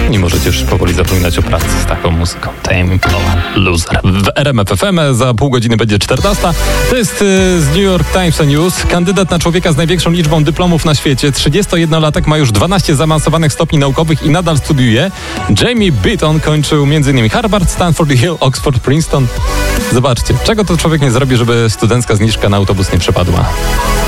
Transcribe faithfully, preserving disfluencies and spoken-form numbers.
i możecie już powoli zapominać o pracy z taką muzyką. Tame Impala, Loser. W R M F F M za pół godziny będzie czternasta. To jest z New York Times News. Kandydat na człowieka z największą liczbą dyplomów na świecie. trzydziestojednolatek ma już dwanaście zaawansowanych stopni naukowych i nadal studiuje. Jamie Beaton kończył m.in. Harvard, Stanford Hill, Oxford, Princeton. Zobaczcie, czego to człowiek nie zrobi, żeby studencka zniżka na autobus nie przepadła.